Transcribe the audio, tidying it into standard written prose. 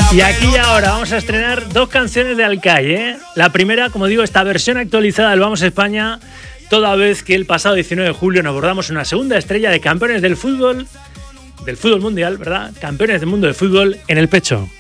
Y aquí y ahora vamos a estrenar dos canciones de Alcai, ¿eh? La primera, como digo, esta versión actualizada del Vamos a España, toda vez que el pasado 19 de julio nos abordamos una segunda estrella de campeones del fútbol mundial, ¿verdad? Campeones del mundo del fútbol en el pecho.